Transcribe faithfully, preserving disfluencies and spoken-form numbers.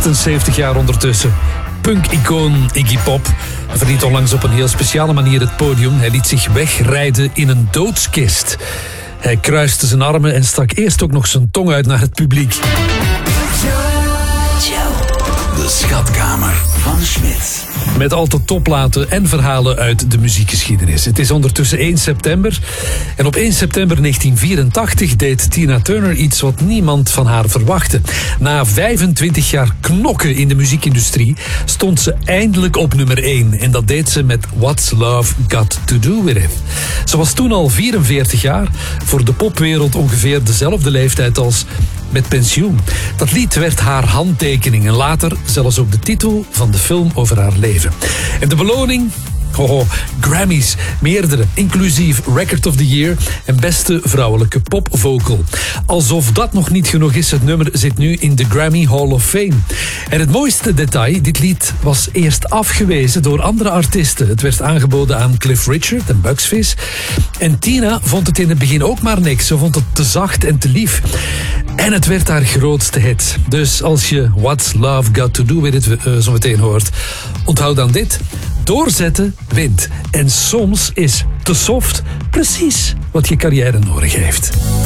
achtenzeventig jaar ondertussen. Punk-icoon Iggy Pop verliet onlangs op een heel speciale manier het podium. Hij liet zich wegrijden in een doodskist. Hij kruiste zijn armen en stak eerst ook nog zijn tong uit naar het publiek. De schatkamer van Smit. Met al te topplaten en verhalen uit de muziekgeschiedenis. Het is ondertussen één september. En op één september negentien vierentachtig deed Tina Turner iets wat niemand van haar verwachtte. Na vijfentwintig jaar knokken in de muziekindustrie stond ze eindelijk op nummer één. En dat deed ze met What's Love Got To Do With It. Ze was toen al vierenveertig jaar. Voor de popwereld ongeveer dezelfde leeftijd als met pensioen. Dat lied werd haar handtekening en later zelfs ook de titel van de film over haar leven. En de beloning? Oh, Grammys, meerdere, inclusief Record of the Year en beste vrouwelijke popvocal. Alsof dat nog niet genoeg is, het nummer zit nu in de Grammy Hall of Fame. En het mooiste detail, dit lied was eerst afgewezen door andere artiesten. Het werd aangeboden aan Cliff Richard en Bugs Fizz. En Tina vond het in het begin ook maar niks. Ze vond het te zacht en te lief. En het werd haar grootste hit. Dus als je What's Love Got To Do With It uh, zo meteen hoort, onthoud dan dit. Doorzetten wint. En soms is te soft precies wat je carrière nodig heeft.